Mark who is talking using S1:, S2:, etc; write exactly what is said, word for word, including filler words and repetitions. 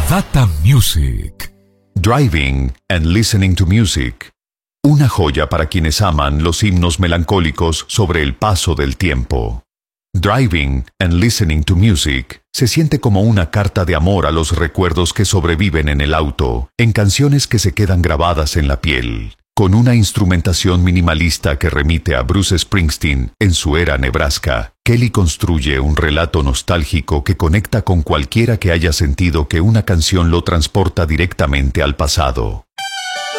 S1: Data Music.
S2: Driving and Listening to Music. Una joya para quienes aman los himnos melancólicos sobre el paso del tiempo. Driving and Listening to Music se siente como una carta de amor a los recuerdos que sobreviven en el auto, en canciones que se quedan grabadas en la piel, con una instrumentación minimalista que remite a Bruce Springsteen en su era Nebraska. Kelly construye un relato nostálgico que conecta con cualquiera que haya sentido que una canción lo transporta directamente al pasado.